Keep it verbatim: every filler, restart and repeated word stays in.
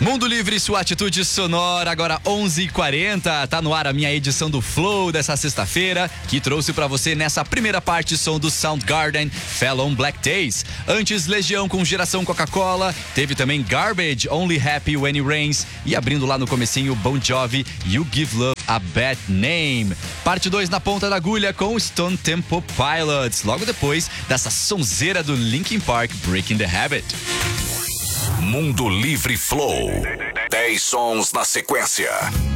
Mundo Livre, sua atitude sonora, agora onze e quarenta, tá no ar a minha edição do Flow dessa sexta-feira, que trouxe pra você nessa primeira parte som do Soundgarden, Fell on Black Days. Antes, Legião com Geração Coca-Cola, teve também Garbage, Only Happy When It Rains, e abrindo lá no comecinho, Bon Jovi, You Give Love a Bad Name. Parte dois na ponta da agulha com Stone Temple Pilots, logo depois dessa sonzeira do Linkin Park, Breaking the Habit. Mundo Livre Flow. dez sons na sequência.